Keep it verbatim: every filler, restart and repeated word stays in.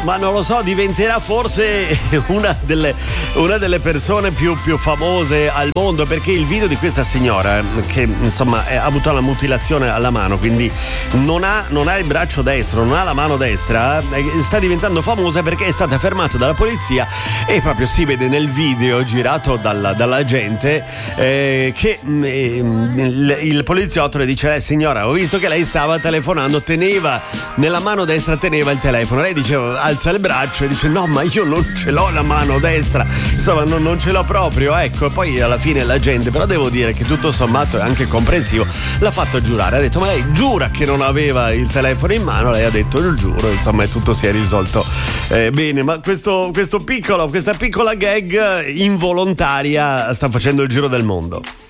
ma non lo so, diventerà forse una delle, una delle persone più, più famose al mondo, perché il video di questa signora che insomma ha avuto una mutilazione alla mano, quindi non ha, non ha il braccio destro, non ha la mano destra, sta diventando famosa perché è stata fermata dalla polizia e proprio si vede nel video girato dalla, dalla gente eh, che eh, il, il poliziotto le dice: eh, signora, ho visto che lei stava telefonando, teneva nella mano destra, teneva il telefono. Lei diceva, alza il braccio e dice: no, ma io non ce l'ho la mano destra, insomma non, non ce l'ho proprio, ecco. Poi alla fine la gente, però devo dire che tutto sommato è anche comprensivo, l'ha fatto giurare, ha detto: ma lei giura che non aveva il telefono in mano? Lei ha detto: il giuro, insomma, e tutto si è risolto eh, bene. Ma questo, questo piccolo, questa piccola gag involontaria sta facendo il giro del mondo.